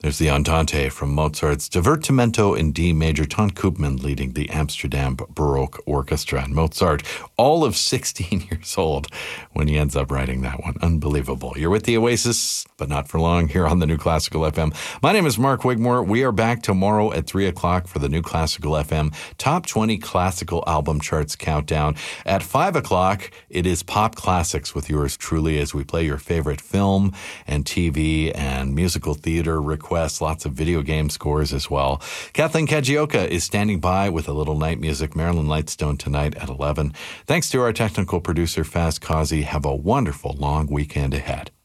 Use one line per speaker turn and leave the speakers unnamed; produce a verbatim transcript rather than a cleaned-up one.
There's the Andante from Mozart's Divertimento in D major, Ton Koopman leading the Amsterdam Baroque Orchestra. And Mozart, all of sixteen years old when he ends up writing that one. Unbelievable. You're with the Oasis, but not for long, here on the New Classical F M. My name is Mark Wigmore. We are back tomorrow at three o'clock for the New Classical F M Top twenty Classical Album Charts Countdown. At five o'clock, it is Pop Classics with yours truly as we play your favorite film and T V and musical theater requests. Lots of video game scores as well. Kathleen Kajioka is standing by with a little night music. Marilyn Lightstone tonight at eleven. Thanks to our technical producer, Faz Kazi. Have a wonderful long weekend ahead.